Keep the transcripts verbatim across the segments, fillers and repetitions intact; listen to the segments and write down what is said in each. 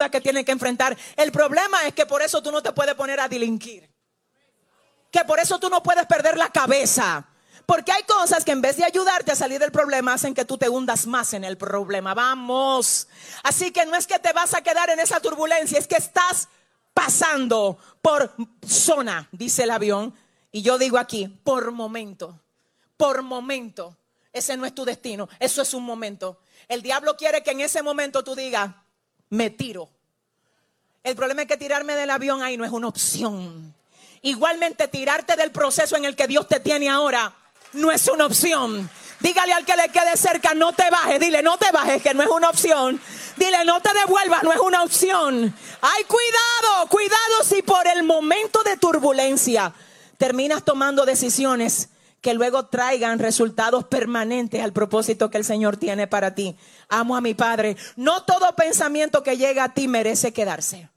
cosas que tienes que enfrentar. El problema es que por eso tú no te puedes poner a delinquir. Que por eso tú no puedes perder la cabeza. Porque hay cosas que en vez de ayudarte a salir del problema hacen que tú te hundas más en el problema. Vamos. Así que no es que te vas a quedar en esa turbulencia, es que estás pasando por zona, dice el avión. Y yo digo aquí, por momento, por momento. Ese no es tu destino, eso es un momento. El diablo quiere que en ese momento tú digas, me tiro. El problema es que tirarme del avión ahí no es una opción. Igualmente tirarte del proceso en el que Dios te tiene ahora no es una opción. Dígale al que le quede cerca, no te bajes. Dile, no te bajes, que no es una opción. Dile, no te devuelvas, no es una opción. Ay, cuidado, cuidado si por el momento de turbulencia terminas tomando decisiones que luego traigan resultados permanentes al propósito que el Señor tiene para ti. Amo a mi Padre. No todo pensamiento que llega a ti merece quedarse.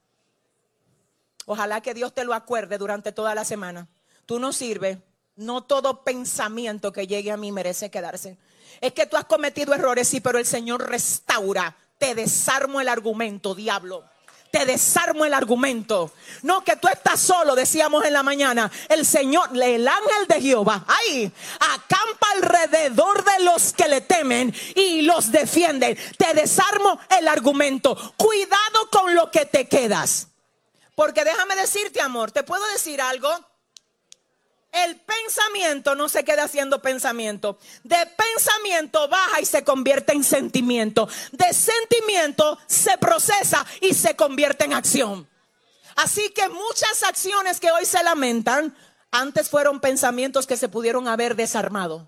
Ojalá que Dios te lo acuerde durante toda la semana. Tú no sirves. No todo pensamiento que llegue a mí merece quedarse. Es que tú has cometido errores, sí, pero el Señor restaura. Te desarmo el argumento, diablo. Te desarmo el argumento. No, que tú estás solo, decíamos en la mañana. El Señor, el ángel de Jehová, ahí, acampa alrededor de los que le temen y los defienden. Te desarmo el argumento. Cuidado con lo que te quedas. Porque déjame decirte, amor, ¿te puedo decir algo? El pensamiento no se queda siendo pensamiento. De pensamiento baja y se convierte en sentimiento. De sentimiento se procesa y se convierte en acción. Así que muchas acciones que hoy se lamentan, antes fueron pensamientos que se pudieron haber desarmado.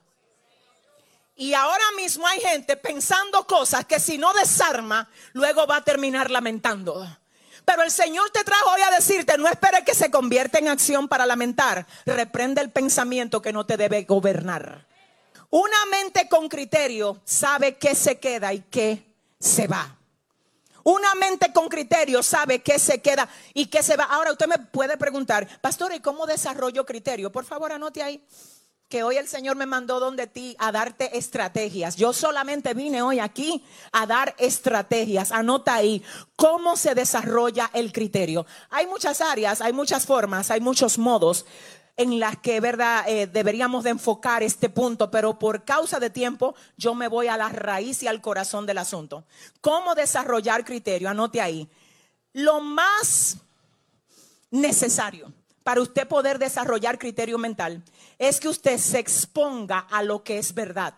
Y ahora mismo hay gente pensando cosas que si no desarma, luego va a terminar lamentando. Pero el Señor te trajo hoy a decirte, no esperes que se convierta en acción para lamentar. Reprende el pensamiento que no te debe gobernar. Una mente con criterio sabe qué se queda y qué se va. Una mente con criterio sabe qué se queda y qué se va. Ahora usted me puede preguntar, pastor, ¿y cómo desarrollo criterio? Por favor, anote ahí. Que hoy el Señor me mandó donde ti a darte estrategias. Yo solamente vine hoy aquí a dar estrategias. Anota ahí cómo se desarrolla el criterio. Hay muchas áreas, hay muchas formas, hay muchos modos en las que, verdad, eh, deberíamos de enfocar este punto, pero por causa de tiempo yo me voy a la raíz y al corazón del asunto. ¿Cómo desarrollar criterio? Anote ahí. Lo más necesario para usted poder desarrollar criterio mental es que usted se exponga a lo que es verdad.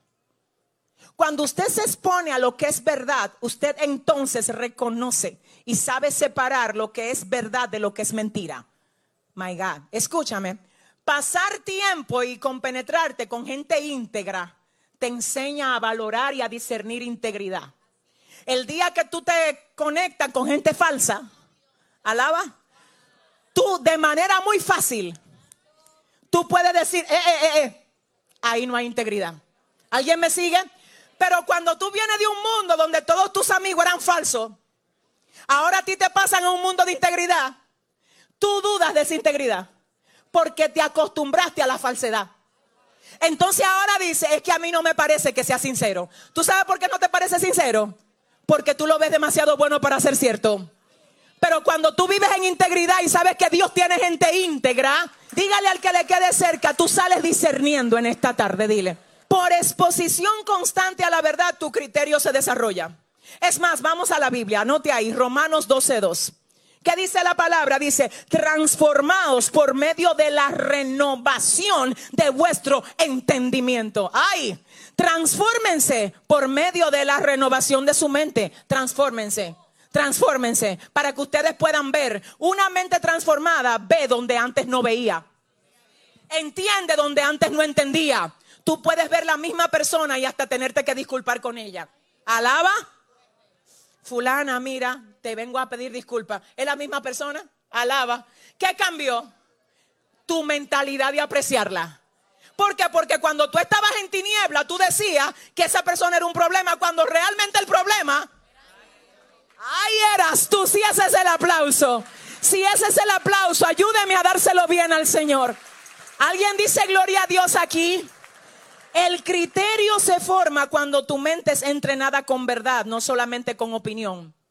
Cuando usted se expone a lo que es verdad, usted entonces reconoce y sabe separar lo que es verdad de lo que es mentira. My God, escúchame. Pasar tiempo y compenetrarte con gente íntegra te enseña a valorar y a discernir integridad. El día que tú te conectas con gente falsa, alaba, tú de manera muy fácil, tú puedes decir, eh, eh, eh, eh, ahí no hay integridad. ¿Alguien me sigue? Pero cuando tú vienes de un mundo donde todos tus amigos eran falsos, ahora a ti te pasan a un mundo de integridad, tú dudas de esa integridad porque te acostumbraste a la falsedad. Entonces ahora dice, es que a mí no me parece que sea sincero. ¿Tú sabes por qué no te parece sincero? Porque tú lo ves demasiado bueno para ser cierto. Pero cuando tú vives en integridad y sabes que Dios tiene gente íntegra, dígale al que le quede cerca, tú sales discerniendo en esta tarde, dile. Por exposición constante a la verdad, tu criterio se desarrolla. Es más, vamos a la Biblia, anote ahí, Romanos doce dos. ¿Qué dice la palabra? Dice, transformaos por medio de la renovación de vuestro entendimiento. ¡Ay! Transfórmense por medio de la renovación de su mente. Transfórmense. Transfórmense para que ustedes puedan ver. Una mente transformada ve donde antes no veía. Entiende donde antes no entendía. Tú puedes ver la misma persona y hasta tenerte que disculpar con ella. Alaba. Fulana, mira, te vengo a pedir disculpas. ¿Es la misma persona? Alaba. ¿Qué cambió? Tu mentalidad de apreciarla. ¿Por qué? Porque cuando tú estabas en tiniebla, tú decías que esa persona era un problema, cuando realmente el problema... Ahí eras tú. Si ese es el aplauso, si ese es el aplauso, ayúdeme a dárselo bien al Señor. ¿Alguien dice gloria a Dios aquí? El criterio se forma cuando tu mente es entrenada con verdad, no solamente con opinión.